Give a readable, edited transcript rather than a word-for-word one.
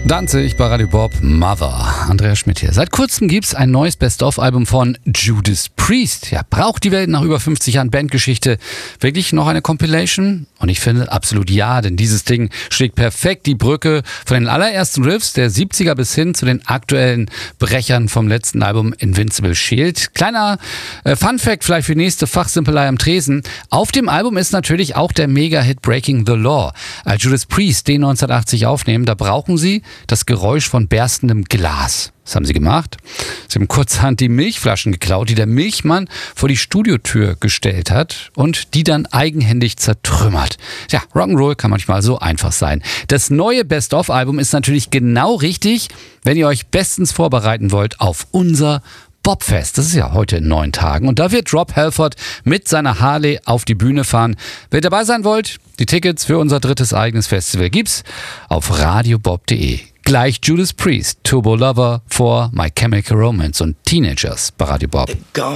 Danzig bei Radio Bob, Mother. Andreas Schmidt hier. Seit kurzem gibt's ein neues Best-of-Album von Judas Priest. Ja, braucht die Welt nach über 50 Jahren Bandgeschichte wirklich noch eine Compilation? Und ich finde absolut ja, denn dieses Ding schlägt perfekt die Brücke von den allerersten Riffs der 70er bis hin zu den aktuellen Brechern vom letzten Album Invincible Shield. Kleiner Fun-Fact vielleicht für die nächste Fachsimpelei am Tresen. Auf dem Album ist natürlich auch der Mega-Hit Breaking the Law. Als Judas Priest den 1980 aufnehmen, da brauchen sie das Geräusch von berstendem Glas. Was haben sie gemacht? Sie haben kurzerhand die Milchflaschen geklaut, die der Milchmann vor die Studiotür gestellt hat und die dann eigenhändig zertrümmert. Ja, Rock'n'Roll kann manchmal so einfach sein. Das neue Best-of-Album ist natürlich genau richtig, wenn ihr euch bestens vorbereiten wollt auf unser Bobfest. Das ist ja heute in 9 Tagen. Und da wird Rob Halford mit seiner Harley auf die Bühne fahren. Wer dabei sein wollt, die Tickets für unser drittes eigenes Festival gibt's auf radiobob.de. Gleich Judas Priest, Turbo Lover vor My Chemical Romance und Teenagers bei Radio Bob.